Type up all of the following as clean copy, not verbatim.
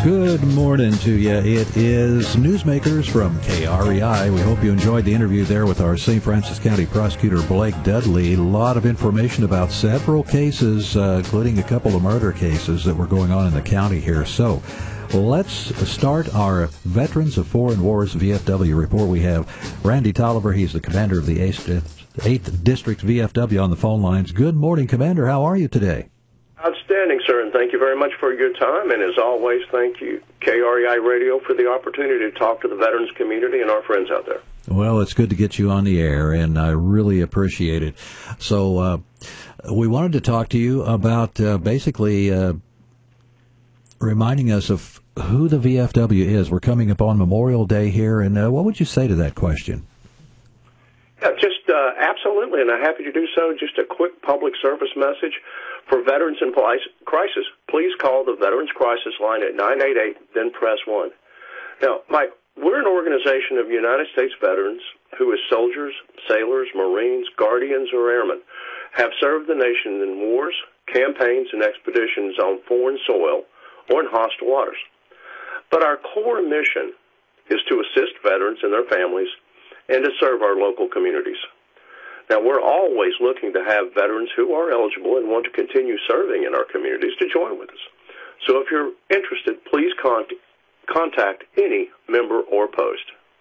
Good morning to you. It is Newsmakers from KREI. We hope you enjoyed the interview there with our St. Francis County Prosecutor Blake Dudley. A lot of information about several cases, including a couple of murder cases that were going on in the county here. So let's start our Veterans of Foreign Wars VFW report. We have Randy Tolliver. He's the commander of the 8th District VFW on the phone lines. Good morning, Commander. How are you today? Outstanding, sir, and thank you very much for your time. And as always, thank you, KREI Radio, for the opportunity to talk to the veterans community and our friends out there. Well, it's good to get you on the air, and I really appreciate it. So we wanted to talk to you about basically reminding us of who the VFW is. We're coming up on Memorial Day here, and what would you say to that question? Yeah, just absolutely, and I'm happy to do so. Just a quick public service message. For veterans in crisis, please call the Veterans Crisis Line at 988, then press 1. Now, Mike, we're an organization of United States veterans who, as soldiers, sailors, Marines, guardians, or airmen, have served the nation in wars, campaigns, and expeditions on foreign soil or in hostile waters. But our core mission is to assist veterans and their families and to serve our local communities. Now, we're always looking to have veterans who are eligible and want to continue serving in our communities to join with us. So if you're interested, please contact any member or post.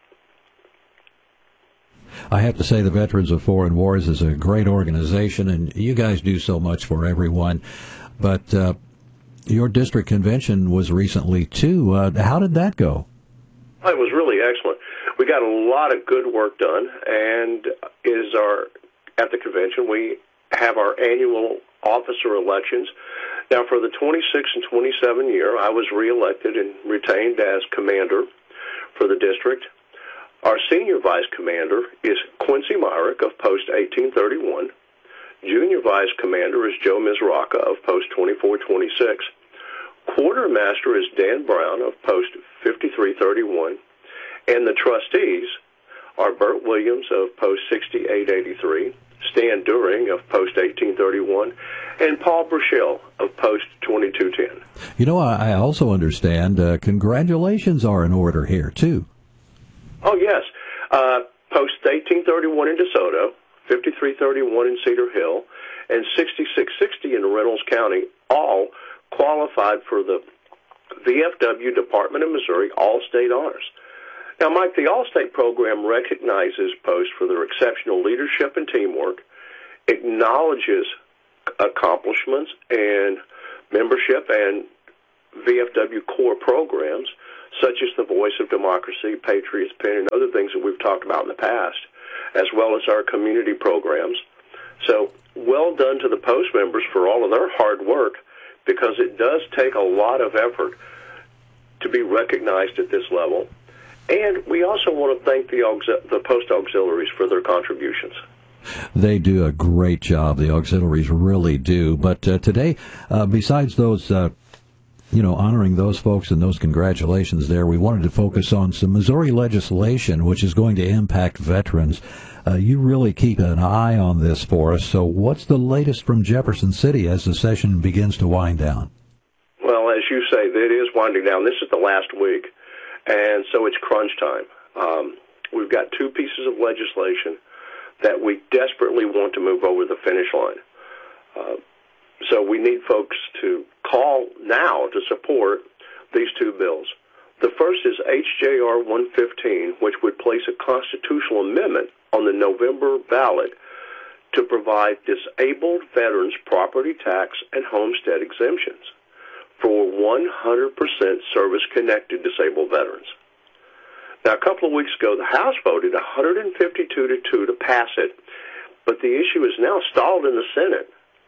I have to say the Veterans of Foreign Wars is a great organization, and you guys do so much for everyone. But your district convention was recently, too. How did that go? It was really excellent. We got a lot of good work done, and at the convention we have our annual officer elections. Now, for the 26 and 27 year, I was reelected and retained as commander for the district. Our senior vice commander is Quincy Myrick of Post 1831. Junior vice commander is Joe Mizraka of Post 2426. Quartermaster is Dan Brown of Post 5331. And the trustees are Bert Williams of Post 6883, Stan During of Post 1831, and Paul Burchell of Post 2210. You know, I also understand congratulations are in order here, too. Oh, yes. Post 1831 in DeSoto, 5331 in Cedar Hill, and 6660 in Reynolds County all qualified for the VFW Department of Missouri All-State Honors. Now, Mike, the All-State program recognizes posts for their exceptional leadership and teamwork, acknowledges accomplishments and membership and VFW core programs, such as the Voice of Democracy, Patriots Pen, and other things that we've talked about in the past, as well as our community programs. So, well done to the post members for all of their hard work, because it does take a lot of effort to be recognized at this level. And we also want to thank the post auxiliaries for their contributions. They do a great job. The auxiliaries really do. But today, besides those, honoring those folks and those congratulations there, we wanted to focus on some Missouri legislation which is going to impact veterans. You really keep an eye on this for us. So what's the latest from Jefferson City as the session begins to wind down? Well, as you say, it is winding down. This is the last week. And so it's crunch time. We've got two pieces of legislation that we desperately want to move over the finish line. So we need folks to call now to support these two bills. The first is HJR 115, which would place a constitutional amendment on the November ballot to provide disabled veterans property tax and homestead exemptions for 100% service-connected disabled veterans. Now, a couple of weeks ago, the House voted 152-2 to pass it, but the issue is now stalled in the Senate.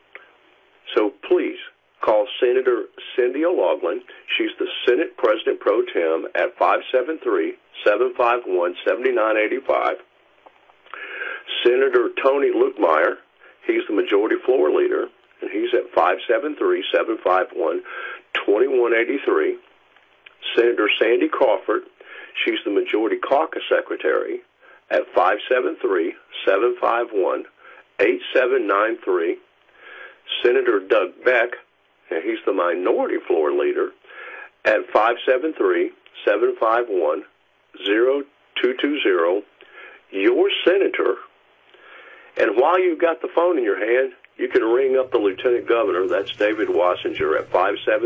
So please call Senator Cindy O'Loughlin. She's the Senate President Pro Tem at 573-751-7985. Senator Tony Lukemire, he's the Majority Floor Leader, and he's at 573-751-2183. Senator Sandy Crawford, she's the Majority Caucus Secretary at 573-751-8793. Senator Doug Beck, and he's the Minority Floor Leader at 573-751-0220, your senator, and while you've got the phone in your hand, you can ring up the Lieutenant Governor, that's David Wassinger, at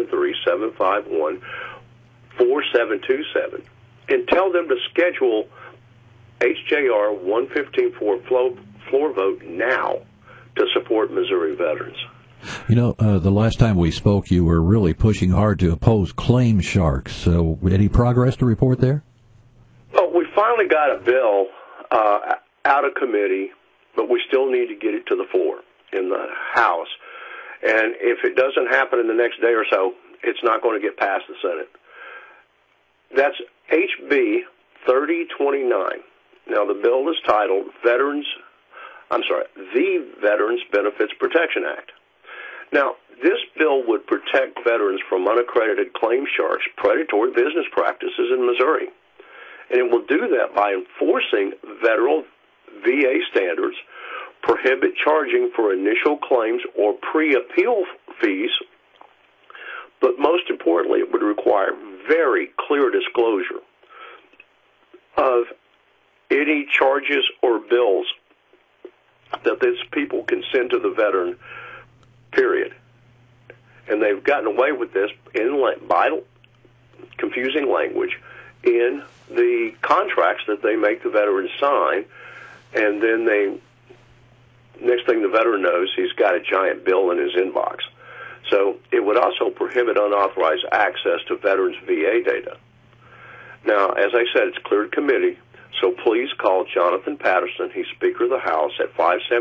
573-751-4727, and tell them to schedule HJR 115.4 floor vote now to support Missouri veterans. You know, the last time we spoke, you were really pushing hard to oppose claim sharks. So any progress to report there? Well, we finally got a bill out of committee, but we still need to get it to the floor in the House. And if it doesn't happen in the next day or so, it's not going to get past the Senate. That's HB 3029. Now, the bill is titled the Veterans Benefits Protection Act. Now, this bill would protect veterans from unaccredited claim sharks' predatory business practices in Missouri. And it will do that by enforcing federal VA standards, prohibit charging for initial claims or pre-appeal fees, but most importantly, it would require very clear disclosure of any charges or bills that these people can send to the veteran, period. And they've gotten away with this by confusing language in the contracts that they make the veteran sign, and then next thing the veteran knows, he's got a giant bill in his inbox. So it would also prohibit unauthorized access to veterans' VA data. Now, as I said, it's cleared committee, so please call Jonathan Patterson, he's Speaker of the House, at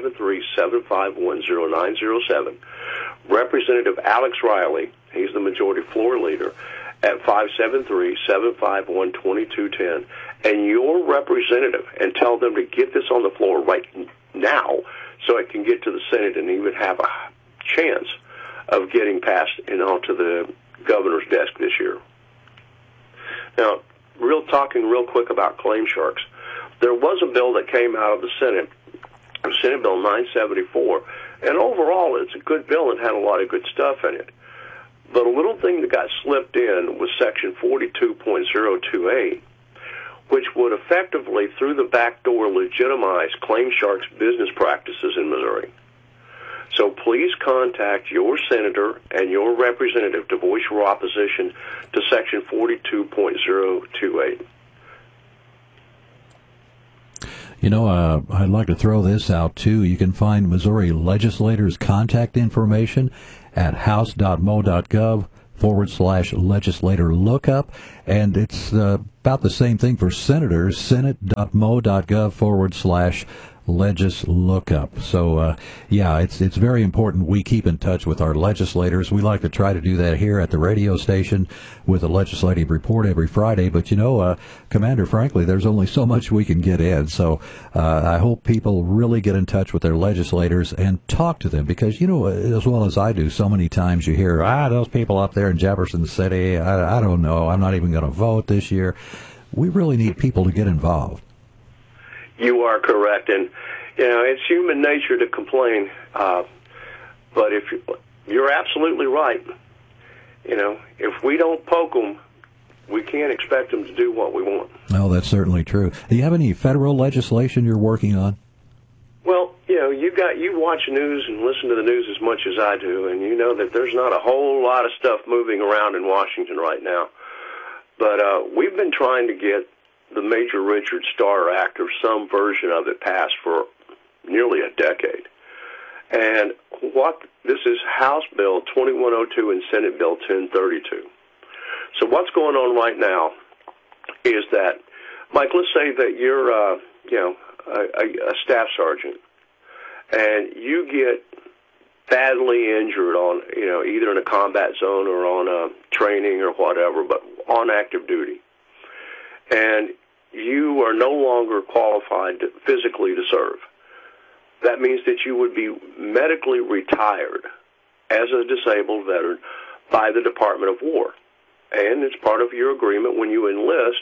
573-751-0907. Representative Alex Riley, he's the majority floor leader, at 573-751-2210. And your representative, and tell them to get this on the floor right now so it can get to the Senate and even have a chance of getting passed and onto the governor's desk this year. Now, talking real quick about claim sharks. There was a bill that came out of the Senate, Senate Bill 974, and overall it's a good bill and had a lot of good stuff in it. But a little thing that got slipped in was Section 42.028, which would effectively, through the back door, legitimize claim sharks' business practices in Missouri. So please contact your senator and your representative to voice your opposition to Section 42.028. You know, I'd like to throw this out, too. You can find Missouri legislators' contact information at house.mo.gov/legislator lookup, and it's about the same thing for senators, senate.mo.gov/legis lookup. So, it's very important we keep in touch with our legislators. We like to try to do that here at the radio station with a legislative report every Friday. But, Commander, frankly, there's only so much we can get in. So I hope people really get in touch with their legislators and talk to them because, as well as I do, so many times you hear, those people up there in Jefferson City, I don't know, I'm not even going to vote this year. We really need people to get involved. You are correct, and it's human nature to complain. But if you're absolutely right, if we don't poke them, we can't expect them to do what we want. Oh, that's certainly true. Do you have any federal legislation you're working on? Well, you watch news and listen to the news as much as I do, and you know that there's not a whole lot of stuff moving around in Washington right now. But we've been trying to get the Major Richard Starr Act, or some version of it, passed for nearly a decade. And this is House Bill 2102 and Senate Bill 1032. So what's going on right now is that, Mike, let's say that you're a staff sergeant, and you get badly injured on, either in a combat zone or on a training or whatever, but on active duty. And you are no longer qualified physically to serve. That means that you would be medically retired as a disabled veteran by the Department of War. And it's part of your agreement when you enlist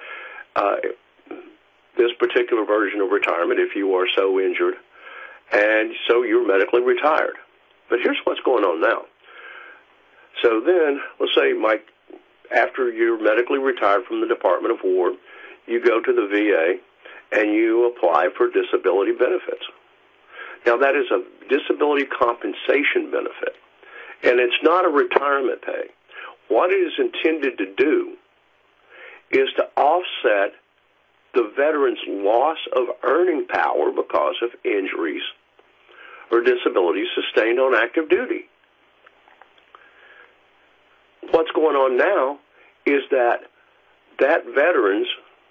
this particular version of retirement if you are so injured. And so you're medically retired. But here's what's going on now. So then, let's say, Mike, after you're medically retired from the Department of War, you go to the VA and you apply for disability benefits. Now, that is a disability compensation benefit, and it's not a retirement pay. What it is intended to do is to offset the veteran's loss of earning power because of injuries or disabilities sustained on active duty. What's going on now is that veteran's,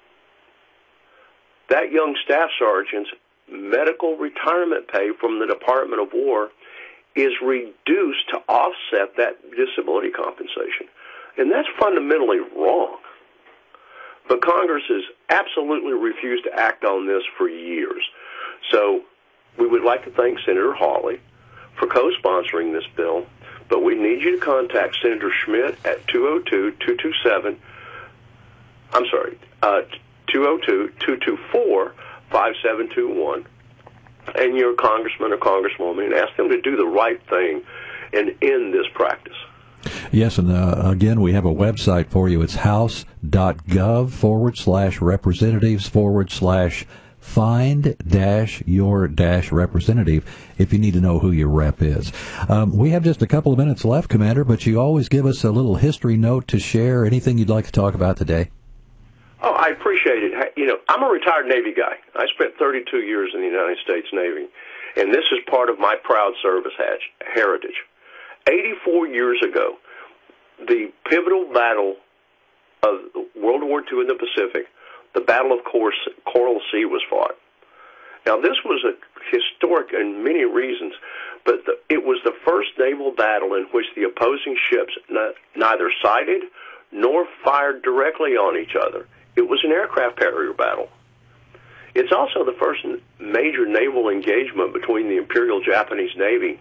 that young staff sergeant's medical retirement pay from the Department of War is reduced to offset that disability compensation. And that's fundamentally wrong. But Congress has absolutely refused to act on this for years. So we would like to thank Senator Hawley for co-sponsoring this bill, but we need you to contact Senator Schmidt at 202-224-5721, and your congressman or congresswoman, and ask them to do the right thing and end this practice. Yes, and again, we have a website for you. It's house.gov/representatives/find-your-representative if you need to know who your rep is. We have just a couple of minutes left, Commander, but you always give us a little history note to share. Anything you'd like to talk about today? Oh, I appreciate it. You know, I'm a retired Navy guy. I spent 32 years in the United States Navy, and this is part of my proud service heritage. 84 years ago, the pivotal battle of World War II in the Pacific, the Battle of Coral Sea, was fought. Now, this was a historic in many reasons, but it was the first naval battle in which the opposing ships neither sighted nor fired directly on each other. It was an aircraft carrier battle. It's also the first major naval engagement between the Imperial Japanese Navy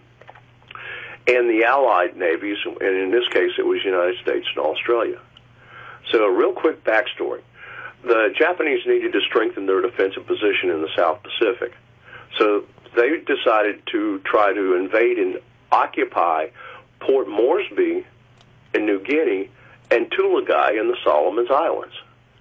and the Allied navies, and in this case it was the United States and Australia. So a real quick backstory. The Japanese needed to strengthen their defensive position in the South Pacific. So they decided to try to invade and occupy Port Moresby in New Guinea and Tulagai in the Solomon Islands.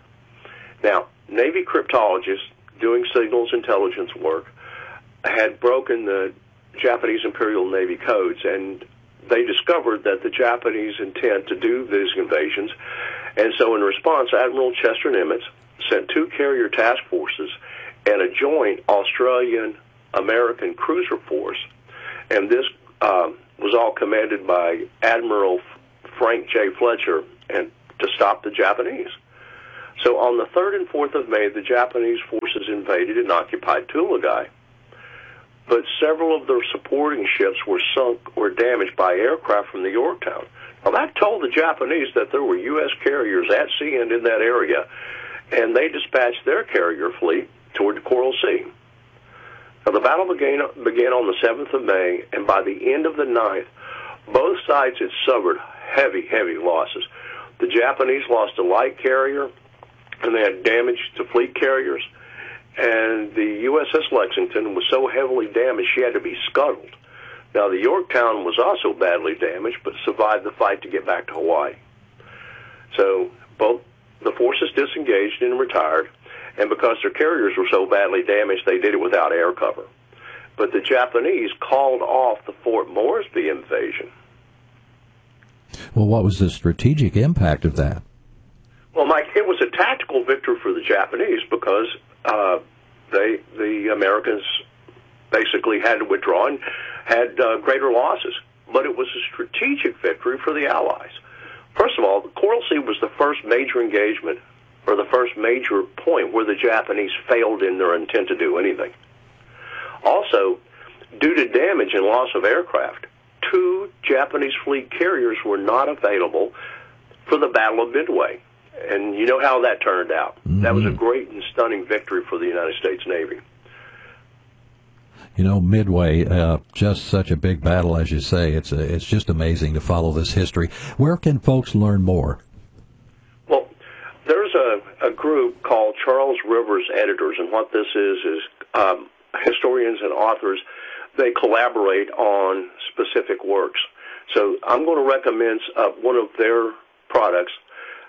Now, Navy cryptologists doing signals intelligence work had broken the Japanese Imperial Navy codes, and they discovered that the Japanese intent to do these invasions. And so in response, Admiral Chester Nimitz sent 2 carrier task forces and a joint Australian-American cruiser force. And this was all commanded by Admiral Frank J. Fletcher and to stop the Japanese. So on the 3rd and 4th of May, the Japanese forces invaded and occupied Tulagai. But several of their supporting ships were sunk or damaged by aircraft from the Yorktown. Now, that told the Japanese that there were U.S. carriers at sea and in that area, and they dispatched their carrier fleet toward the Coral Sea. Now, the battle began on the 7th of May, and by the end of the 9th, both sides had suffered heavy losses. The Japanese lost a light carrier, and they had damage to fleet carriers. And the USS Lexington was so heavily damaged she had to be scuttled. Now, the Yorktown was also badly damaged, but survived the fight to get back to Hawaii. So both the forces disengaged and retired, and because their carriers were so badly damaged, they did it without air cover. But the Japanese called off the Fort Moresby invasion. Well, what was the strategic impact of that? Well, Mike, it was a tactical victory for the Japanese because the Americans basically had to withdraw and had greater losses. But it was a strategic victory for the Allies. First of all, the Coral Sea was the first major engagement, or the first major point where the Japanese failed in their intent to do anything. Also, due to damage and loss of aircraft, 2 Japanese fleet carriers were not available for the Battle of Midway. And you know how that turned out. Mm-hmm. That was a great and stunning victory for the United States Navy. You know, Midway, just such a big battle, as you say. It's just amazing to follow this history. Where can folks learn more? Well, there's a group called Charles Rivers Editors, and what this is historians and authors, they collaborate on specific works. So I'm going to recommend one of their products.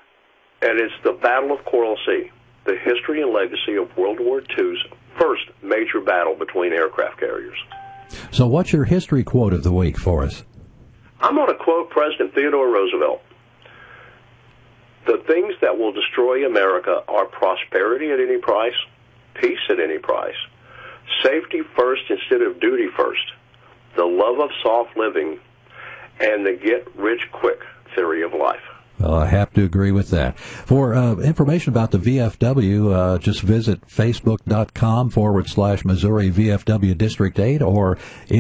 and it's the Battle of Coral Sea, the history and legacy of World War II's first major battle between aircraft carriers. So what's your history quote of the week for us? I'm going to quote President Theodore Roosevelt. The things that will destroy America are prosperity at any price, peace at any price, safety first instead of duty first, the love of soft living, and the get-rich-quick theory of life. Well, I have to agree with that. For information about the VFW, just visit facebook.com/Missouri VFW District 8 or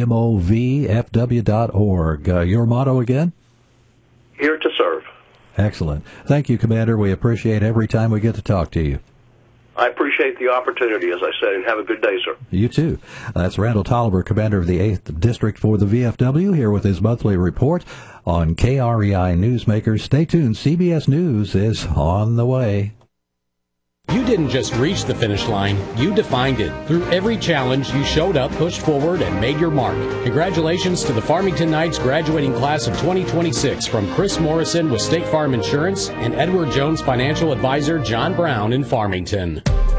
movfw.org. Your motto again? Here to serve. Excellent. Thank you, Commander. We appreciate every time we get to talk to you. I appreciate the opportunity, as I said, and have a good day, sir. You too. That's Randall Tolliver, Commander of the 8th District for the VFW, here with his monthly report on KREI Newsmakers. Stay tuned. CBS News is on the way. You didn't just reach the finish line, you defined it. Through every challenge, you showed up, pushed forward, and made your mark. Congratulations to the Farmington Knights graduating class of 2026 from Chris Morrison with State Farm Insurance and Edward Jones Financial Advisor John Brown in Farmington.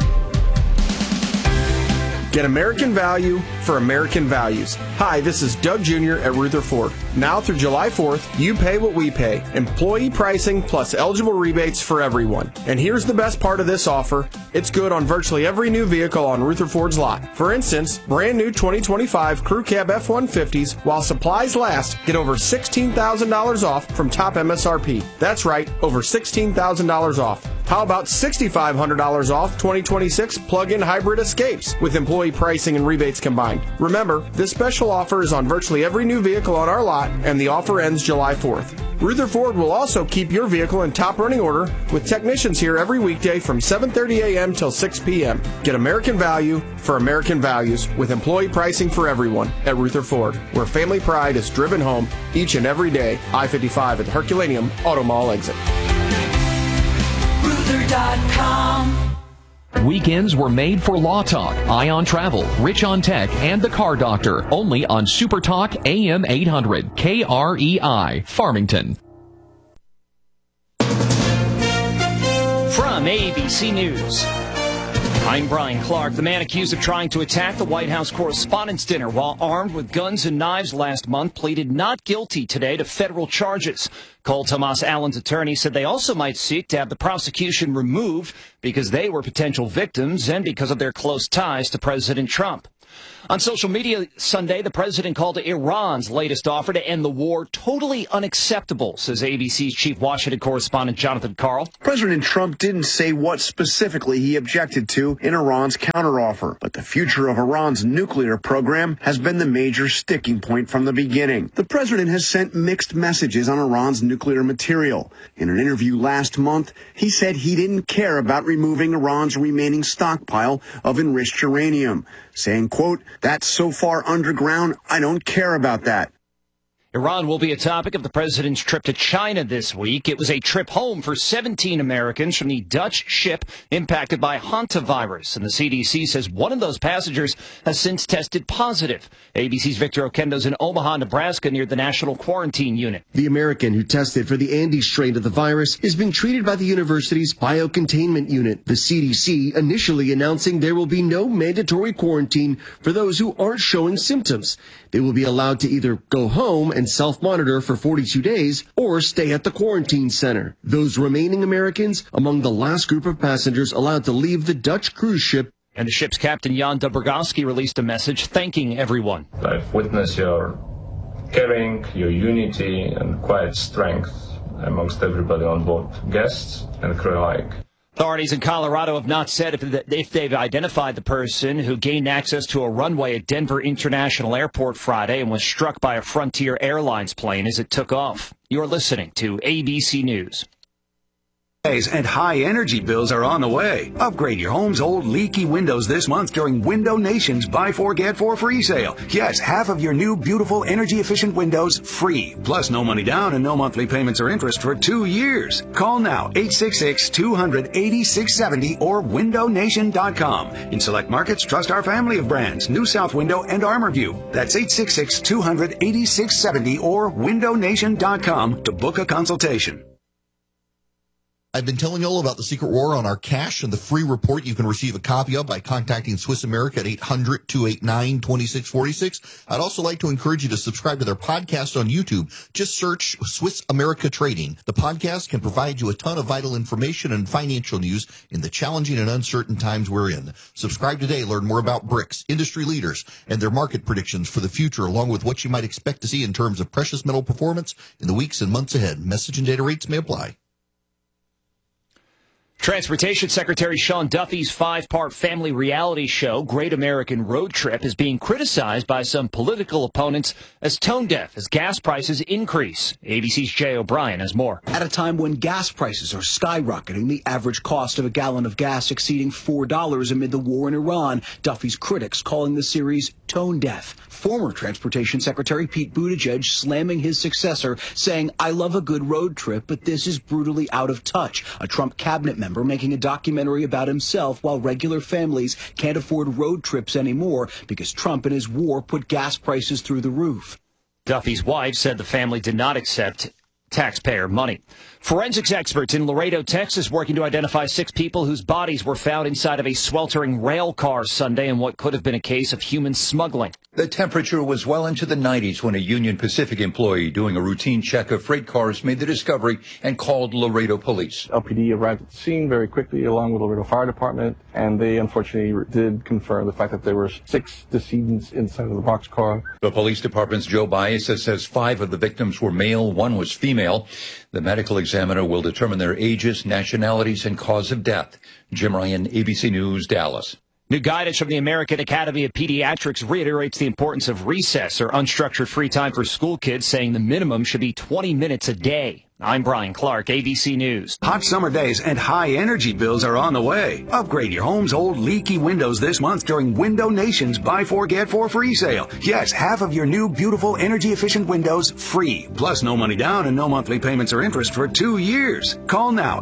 Get American value for American values. Hi, this is Doug Jr. at Ruther Ford. Now through July 4th, you pay what we pay. Employee pricing plus eligible rebates for everyone. And here's the best part of this offer. It's good on virtually every new vehicle on Ruther Ford's lot. For instance, brand new 2025 Crew Cab F-150s, while supplies last, get over $16,000 off from top MSRP. That's right, over $16,000 off. How about $6,500 off 2026 plug-in hybrid Escapes with employee pricing and rebates combined? Remember, this special offer is on virtually every new vehicle on our lot, and the offer ends July 4th. Ruther Ford will also keep your vehicle in top running order with technicians here every weekday from 7:30 a.m. till 6 p.m. Get American value for American values with employee pricing for everyone at Ruther Ford, where family pride is driven home each and every day. I-55 at the Herculaneum Auto Mall exit. Weekends were made for Law Talk, Ion Travel, Rich on Tech, and The Car Doctor, only on Super Talk AM 800, KREI, Farmington. From ABC News, I'm Brian Clark. The man accused of trying to attack the White House Correspondents' Dinner while armed with guns and knives last month pleaded not guilty today to federal charges. Cole Thomas Allen's attorney said they also might seek to have the prosecution removed because they were potential victims and because of their close ties to President Trump. On social media Sunday, the president called Iran's latest offer to end the war totally unacceptable, says ABC's chief Washington correspondent Jonathan Karl. President Trump didn't say what specifically he objected to in Iran's counteroffer, but the future of Iran's nuclear program has been the major sticking point from the beginning. The president has sent mixed messages on Iran's nuclear material. In an interview last month, he said he didn't care about removing Iran's remaining stockpile of enriched uranium, saying, quote, "That's so far underground, I don't care about that." Iran will be a topic of the president's trip to China this week. It was a trip home for 17 Americans from the Dutch ship impacted by hantavirus, and the CDC says one of those passengers has since tested positive. ABC's Victor Oquendo's in Omaha, Nebraska, near the National Quarantine Unit. The American who tested for the Andes strain of the virus is being treated by the university's biocontainment unit. The CDC initially announcing there will be no mandatory quarantine for those who aren't showing symptoms. They will be allowed to either go home and self-monitor for 42 days or stay at the quarantine center. Those remaining Americans among the last group of passengers allowed to leave the Dutch cruise ship. And the ship's captain, Jan Dobrogowski, released a message thanking everyone. I've witnessed your caring, your unity, and quiet strength amongst everybody on board, guests and crew alike. Authorities in Colorado have not said if they've identified the person who gained access to a runway at Denver International Airport Friday and was struck by a Frontier Airlines plane as it took off. You're listening to ABC News. And high energy bills are on the way. Upgrade your home's old leaky windows this month during Window Nation's Buy 4 Get 4 free sale. Yes, half of your new beautiful energy efficient windows free. Plus no money down and no monthly payments or interest for 2 years. Call now 866-200-8670 or windownation.com. In select markets, trust our family of brands, New South Window and ArmorView. That's 866-200-8670 or windownation.com to book a consultation. I've been telling you all about the secret war on our cash and the free report you can receive a copy of by contacting Swiss America at 800-289-2646. I'd also like to encourage you to subscribe to their podcast on YouTube. Just search Swiss America Trading. The podcast can provide you a ton of vital information and financial news in the challenging and uncertain times we're in. Subscribe today. Learn more about BRICS, industry leaders, and their market predictions for the future, along with what you might expect to see in terms of precious metal performance in the weeks and months ahead. Message and data rates may apply. Transportation Secretary Sean Duffy's 5-part family reality show, Great American Road Trip, is being criticized by some political opponents as tone deaf as gas prices increase. ABC's Jay O'Brien has more. At a time when gas prices are skyrocketing, the average cost of a gallon of gas exceeding $4 amid the war in Iran, Duffy's critics calling the series tone deaf. Former Transportation Secretary Pete Buttigieg slamming his successor, saying, "I love a good road trip, but this is brutally out of touch." A Trump cabinet member making a documentary about himself while regular families can't afford road trips anymore because Trump and his war put gas prices through the roof. Duffy's wife said the family did not accept taxpayer money. Forensics experts in Laredo, Texas, working to identify 6 people whose bodies were found inside of a sweltering rail car Sunday in what could have been a case of human smuggling. The temperature was well into the 90s when a Union Pacific employee doing a routine check of freight cars made the discovery and called Laredo police. LPD arrived at the scene very quickly along with the Laredo Fire Department, and they unfortunately did confirm the fact that there were 6 decedents inside of the boxcar. The police department's Joe Baez says 5 of the victims were male, 1 was female. The medical examiner will determine their ages, nationalities, and cause of death. Jim Ryan, ABC News, Dallas. New guidance from the American Academy of Pediatrics reiterates the importance of recess or unstructured free time for school kids, saying the minimum should be 20 minutes a day. I'm Brian Clark, ABC News. Hot summer days and high energy bills are on the way. Upgrade your home's old leaky windows this month during Window Nation's Buy 4 Get 4 free sale. Yes, half of your new beautiful energy efficient windows free. Plus no money down and no monthly payments or interest for 2 years. Call now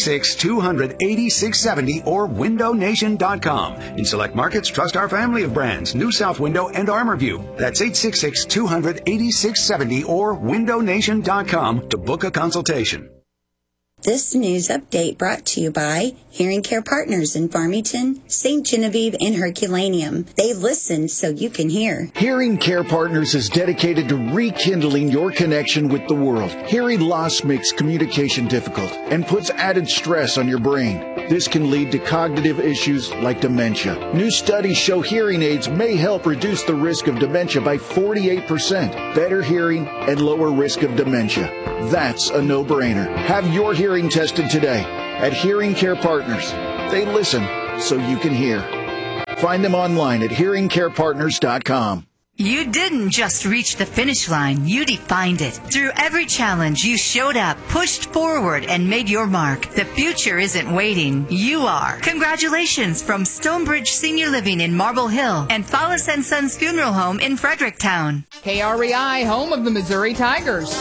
866-200-8670 or windownation.com. In select markets, trust our family of brands, New South Window and ArmorView. That's 866-200-8670 or windownation.com to book a consultation. This news update brought to you by Hearing Care Partners in Farmington, St. Genevieve, and Herculaneum. They listen so you can hear. Hearing Care Partners is dedicated to rekindling your connection with the world. Hearing loss makes communication difficult and puts added stress on your brain. This can lead to cognitive issues like dementia. New studies show hearing aids may help reduce the risk of dementia by 48%, better hearing, and lower risk of dementia. That's a no-brainer. Have your hearing tested today at Hearing Care Partners. They listen so you can hear. Find them online at hearingcarepartners.com. You didn't just reach the finish line, you defined it. Through every challenge, you showed up, pushed forward, and made your mark. The future isn't waiting, you are. Congratulations from Stonebridge Senior Living in Marble Hill and Follis & Sons Funeral Home in Fredericktown. KREI, home of the Missouri Tigers.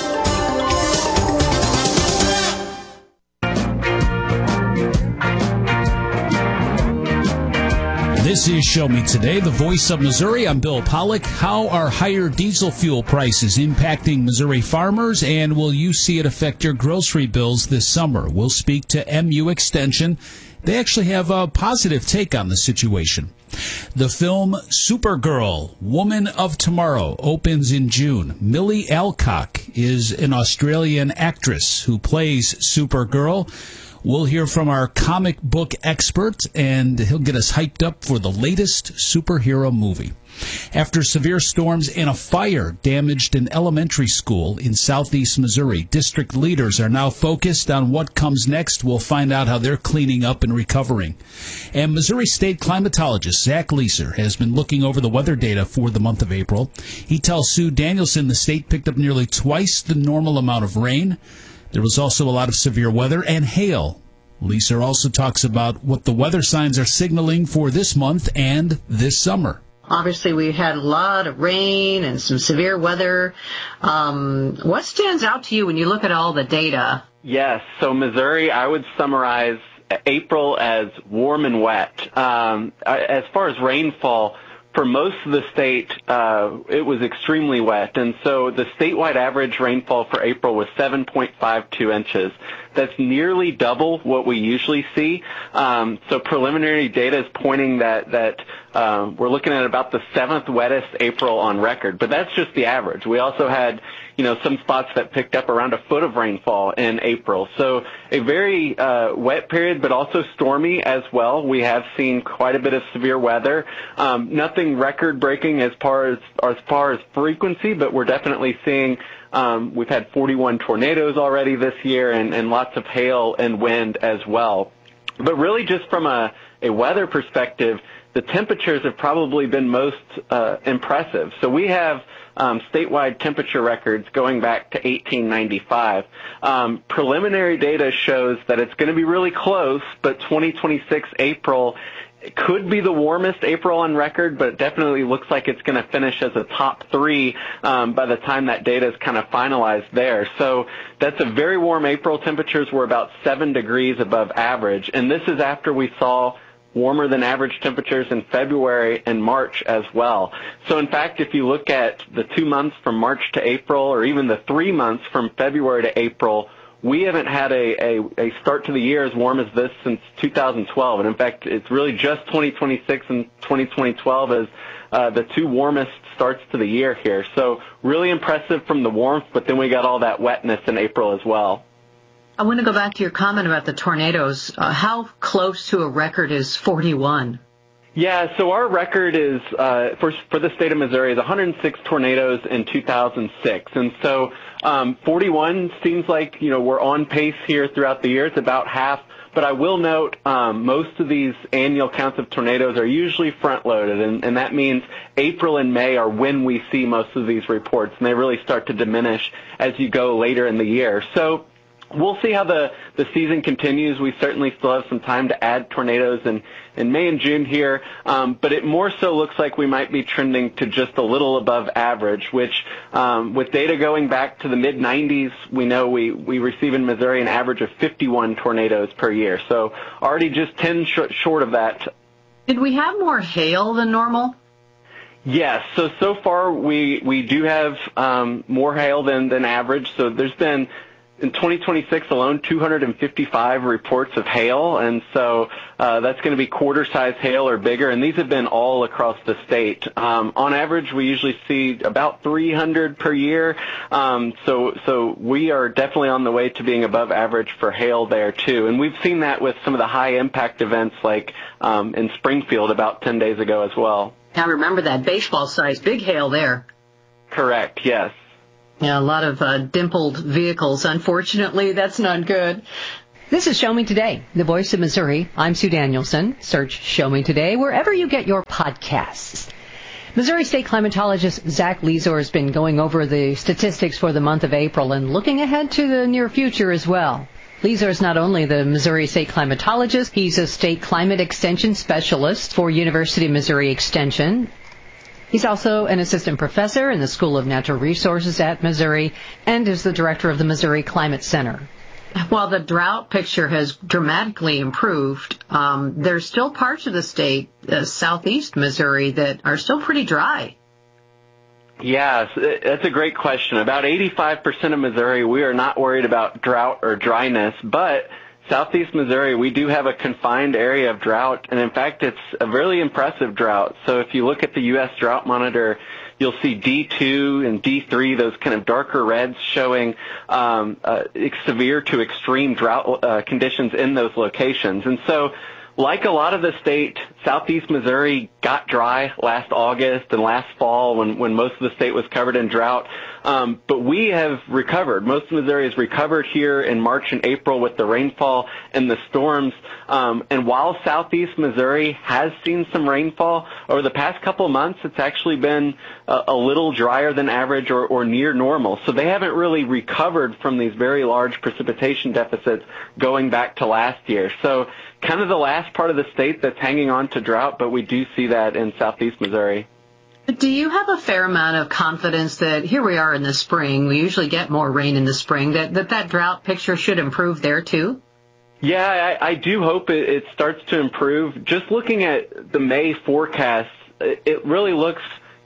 This is Show Me Today, the voice of Missouri. I'm Bill Pollock. How are higher diesel fuel prices impacting Missouri farmers, and will you see it affect your grocery bills this summer? We'll speak to MU Extension. They actually have a positive take on the situation. The film Supergirl, Woman of Tomorrow, opens in June. Millie Alcock is an Australian actress who plays Supergirl. We'll hear from our comic book expert, and he'll get us hyped up for the latest superhero movie. After severe storms and a fire damaged an elementary school in southeast Missouri, district leaders are now focused on what comes next. We'll find out how they're cleaning up and recovering. And Missouri State climatologist Zach Leeser has been looking over the weather data for the month of April. He tells Sue Danielson the state picked up nearly twice the normal amount of rain. There was also a lot of severe weather and hail. Leeser also talks about what the weather signs are signaling for this month and this summer. Obviously, we had a lot of rain and some severe weather. What stands out to you when you look at all the data? Yes, so Missouri, I would summarize April as warm and wet. As far as rainfall, for most of the state, it was extremely wet, and so the statewide average rainfall for April was 7.52 inches. That's nearly double what we usually see. So preliminary data is pointing that we're looking at about the 7th wettest April on record, but that's just the average. We also had, some spots that picked up around a foot of rainfall in April. So a very wet period, but also stormy as well. We have seen quite a bit of severe weather. Nothing record-breaking as far as frequency, but we're definitely seeing we've had 41 tornadoes already this year and lots of hail and wind as well. But really just from a weather perspective, the temperatures have probably been most impressive. So we have statewide temperature records going back to 1895. Preliminary data shows that it's going to be really close, but 2026 April could be the warmest April on record, but it definitely looks like it's going to finish as a top 3 by the time that data is kind of finalized there. So that's a very warm April. Temperatures were about 7 degrees above average, and this is after we saw warmer than average temperatures in February and March as well. So in fact, if you look at the 2 months from March to April, or even the 3 months from February to April, we haven't had a start to the year as warm as this since 2012. And in fact, it's really just 2026 and 2012 as the 2 warmest starts to the year here. So really impressive from the warmth, but then we got all that wetness in April as well. I want to go back to your comment about the tornadoes. How close to a record is 41? Yeah, so our record is, for the state of Missouri, is 106 tornadoes in 2006. And so 41 seems like, we're on pace here throughout the year. It's about half. But I will note most of these annual counts of tornadoes are usually front-loaded, and that means April and May are when we see most of these reports, and they really start to diminish as you go later in the year. So we'll see how the season continues. We certainly still have some time to add tornadoes in May and June here, but it more so looks like we might be trending to just a little above average, which with data going back to the mid-90s, we know we receive in Missouri an average of 51 tornadoes per year, so already just 10 short of that. Did we have more hail than normal? Yes, so far we do have more hail than average, so there's been in 2026 alone, 255 reports of hail, and so that's going to be quarter-size hail or bigger, and these have been all across the state. On average, we usually see about 300 per year, so we are definitely on the way to being above average for hail there, too. And we've seen that with some of the high-impact events like in Springfield about 10 days ago as well. I remember that baseball-sized big hail there. Correct, yes. Yeah, a lot of dimpled vehicles. Unfortunately, that's not good. This is Show Me Today, the voice of Missouri. I'm Sue Danielson. Search Show Me Today wherever you get your podcasts. Missouri State climatologist Zach Lezor has been going over the statistics for the month of April and looking ahead to the near future as well. Lezor is not only the Missouri State climatologist, he's a state climate extension specialist for University of Missouri Extension. He's also an assistant professor in the School of Natural Resources at Missouri and is the director of the Missouri Climate Center. While the drought picture has dramatically improved, there's still parts of the state, southeast Missouri, that are still pretty dry. Yes, that's a great question. About 85% of Missouri, we are not worried about drought or dryness, but Southeast Missouri, we do have a confined area of drought, and in fact, it's a really impressive drought. So if you look at the U.S. Drought Monitor, you'll see D2 and D3, those kind of darker reds showing severe to extreme drought conditions in those locations. And so, like a lot of the state, Southeast Missouri got dry last August and last fall when most of the state was covered in drought. But we have recovered. Most of Missouri has recovered here in March and April with the rainfall and the storms. And while Southeast Missouri has seen some rainfall, over the past couple of months, it's actually been a little drier than average or near normal. So they haven't really recovered from these very large precipitation deficits going back to last year. So kind of the last part of the state that's hanging on to drought, but we do see that in Southeast Missouri. Do you have a fair amount of confidence that here we are in the spring, we usually get more rain in the spring, that drought picture should improve there too? Yeah, I do hope it starts to improve. Just looking at the May forecast, it really looks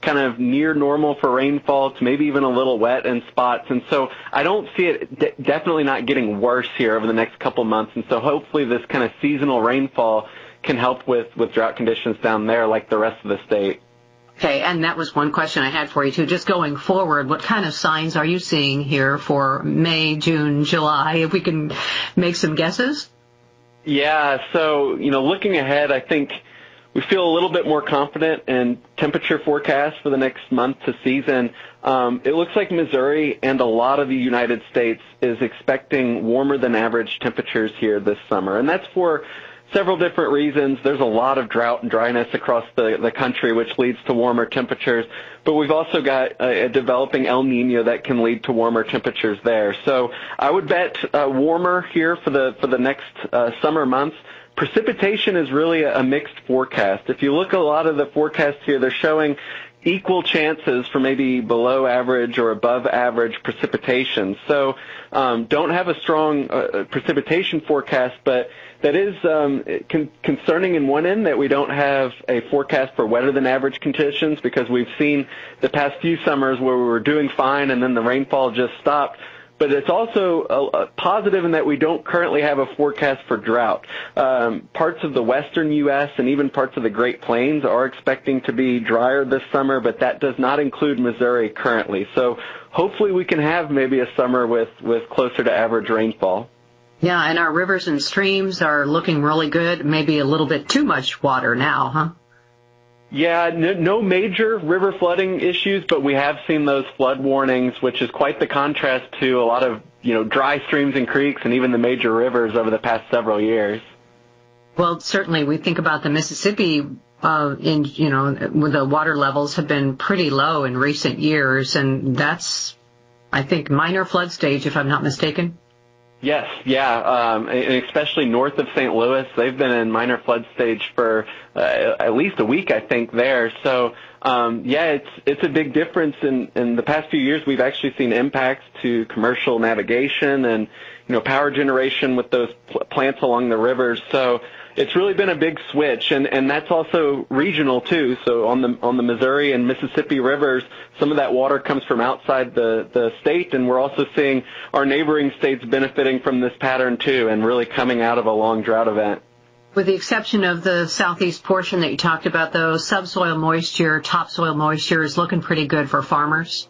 kind of near normal for rainfall to maybe even a little wet in spots. And so I don't see it definitely not getting worse here over the next couple months. And so hopefully this kind of seasonal rainfall can help with drought conditions down there like the rest of the state. Okay, and that was one question I had for you, too. Just going forward, what kind of signs are you seeing here for May, June, July, if we can make some guesses? Yeah, so, looking ahead, I think we feel a little bit more confident in temperature forecasts for the next month to season. It looks like Missouri and a lot of the United States is expecting warmer than average temperatures here this summer, and that's for several different reasons. There's a lot of drought and dryness across the country, which leads to warmer temperatures. But we've also got a developing El Nino that can lead to warmer temperatures there. So I would bet warmer here for the next summer months. Precipitation is really a mixed forecast. If you look at a lot of the forecasts here, they're showing equal chances for maybe below average or above average precipitation. So don't have a strong precipitation forecast, but that is concerning in one end that we don't have a forecast for wetter than average conditions, because we've seen the past few summers where we were doing fine and then the rainfall just stopped. But it's also a positive in that we don't currently have a forecast for drought. Parts of the western U.S. and even parts of the Great Plains are expecting to be drier this summer, but that does not include Missouri currently. So hopefully we can have maybe a summer with closer to average rainfall. Yeah, and our rivers and streams are looking really good, maybe a little bit too much water now, huh? Yeah, no major river flooding issues, but we have seen those flood warnings, which is quite the contrast to a lot of, dry streams and creeks and even the major rivers over the past several years. Well, certainly we think about the Mississippi, where the water levels have been pretty low in recent years, and that's, I think, minor flood stage, if I'm not mistaken. Yes, yeah, and especially north of St. Louis, they've been in minor flood stage for at least a week, I think, there. So, it's a big difference. In the past few years, we've actually seen impacts to commercial navigation and, power generation with those plants along the rivers. So it's really been a big switch, and that's also regional too. So on the Missouri and Mississippi rivers, some of that water comes from outside the state, and we're also seeing our neighboring states benefiting from this pattern too, and really coming out of a long drought event. With the exception of the southeast portion that you talked about, though, subsoil moisture, topsoil moisture is looking pretty good for farmers.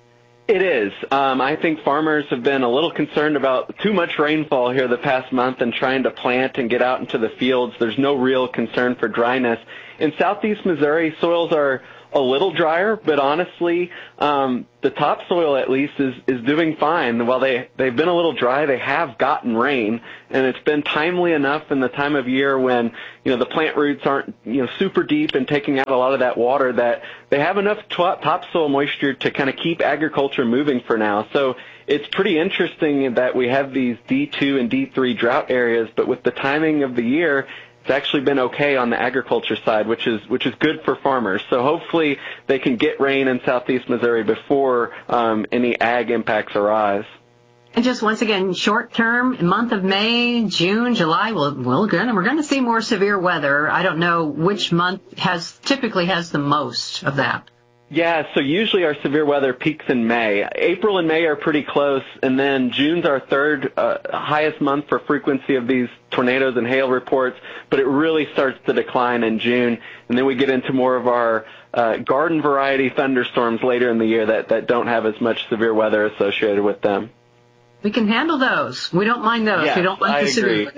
It is. I think farmers have been a little concerned about too much rainfall here the past month and trying to plant and get out into the fields. There's no real concern for dryness. In southeast Missouri, soils are a little drier, but honestly, the topsoil at least is doing fine. While they've been a little dry, they have gotten rain, and it's been timely enough in the time of year when, the plant roots aren't, super deep and taking out a lot of that water, that they have enough topsoil moisture to kind of keep agriculture moving for now. So it's pretty interesting that we have these D2 and D3 drought areas, but with the timing of the year, it's actually been okay on the agriculture side, which is good for farmers. So hopefully they can get rain in southeast Missouri before any ag impacts arise. And just once again, short term, month of May, June, July, we're going to see more severe weather. I don't know which month typically has the most of that. Yeah, so usually our severe weather peaks in May. April and May are pretty close, and then June's our third highest month for frequency of these tornadoes and hail reports, but it really starts to decline in June, and then we get into more of our garden variety thunderstorms later in the year that don't have as much severe weather associated with them. We can handle those. We don't mind those. Yeah, we don't like the severe.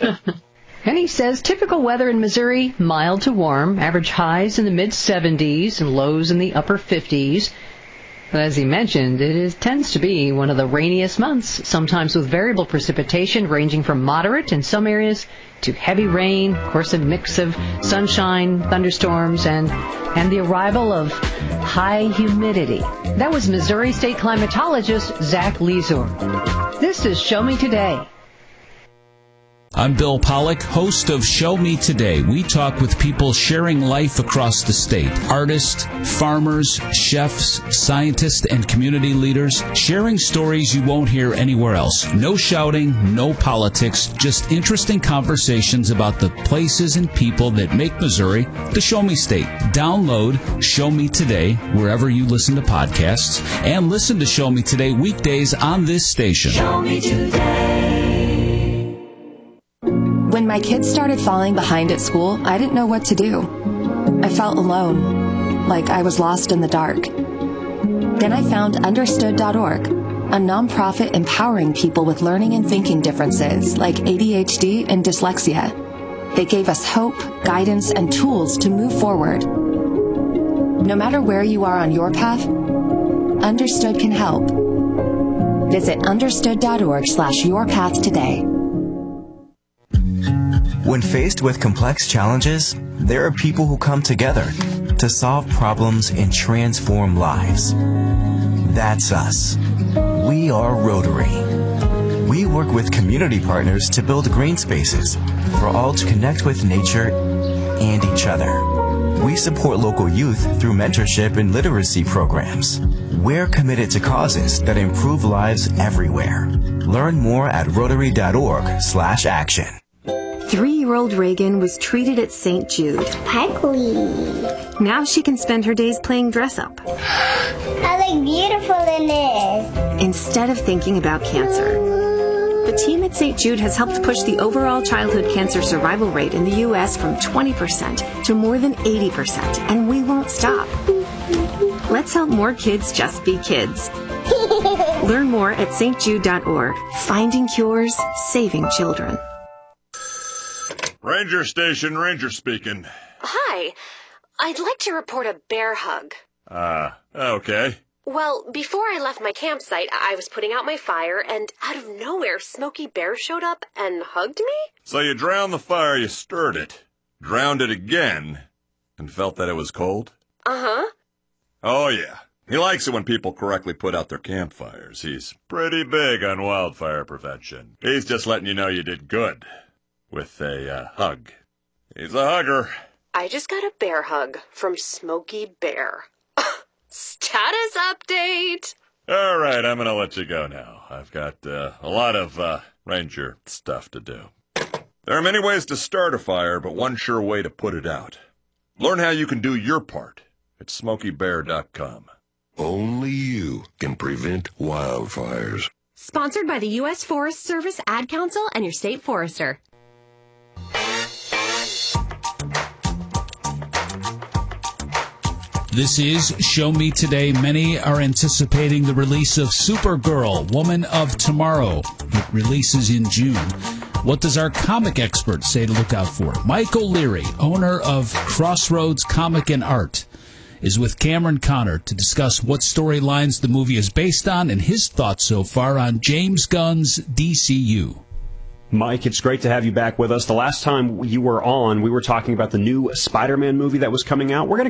And he says typical weather in Missouri, mild to warm, average highs in the mid-70s and lows in the upper 50s. But as he mentioned, it tends to be one of the rainiest months, sometimes with variable precipitation ranging from moderate in some areas to heavy rain, of course a mix of sunshine, thunderstorms, and the arrival of high humidity. That was Missouri State climatologist Zach Leisure. This is Show Me Today. I'm Bill Pollack, host of Show Me Today. We talk with people sharing life across the state. Artists, farmers, chefs, scientists, and community leaders sharing stories you won't hear anywhere else. No shouting, no politics, just interesting conversations about the places and people that make Missouri the Show Me State. Download Show Me Today wherever you listen to podcasts, and listen to Show Me Today weekdays on this station. Show Me Today. When my kids started falling behind at school, I didn't know what to do. I felt alone, like I was lost in the dark. Then I found Understood.org, a nonprofit empowering people with learning and thinking differences like ADHD and dyslexia. They gave us hope, guidance, and tools to move forward. No matter where you are on your path, Understood can help. Visit Understood.org/yourpath today. When faced with complex challenges, there are people who come together to solve problems and transform lives. That's us. We are Rotary. We work with community partners to build green spaces for all to connect with nature and each other. We support local youth through mentorship and literacy programs. We're committed to causes that improve lives everywhere. Learn more at Rotary.org/action. 3-year-old Reagan was treated at St. Jude. Now she can spend her days playing dress-up. How beautiful it is. Instead of thinking about cancer. The team at St. Jude has helped push the overall childhood cancer survival rate in the U.S. from 20% to more than 80%, and we won't stop. Let's help more kids just be kids. Learn more at stjude.org. Finding cures, saving children. Ranger Station, Ranger speaking. Hi. I'd like to report a bear hug. Okay. Well, before I left my campsite, I was putting out my fire, and out of nowhere, Smokey Bear showed up and hugged me? So you drowned the fire, you stirred it, drowned it again, and felt that it was cold? Uh-huh. Oh, yeah. He likes it when people correctly put out their campfires. He's pretty big on wildfire prevention. He's just letting you know you did good. With a hug. He's a hugger. I just got a bear hug from Smokey Bear. Status update! All right, I'm going to let you go now. I've got a lot of ranger stuff to do. There are many ways to start a fire, but one sure way to put it out. Learn how you can do your part at SmokeyBear.com. Only you can prevent wildfires. Sponsored by the U.S. Forest Service, Ad Council, and your state forester. This is Show Me Today. Many are anticipating the release of Supergirl, Woman of Tomorrow. It releases in June. What does our comic expert say to look out for? Mike O'Leary, owner of Crossroads Comic and Art, is with Cameron Connor to discuss what storylines the movie is based on and his thoughts so far on James Gunn's DCU. Mike, it's great to have you back with us. The last time you were on, we were talking about the new Spider-Man movie that was coming out. We're going to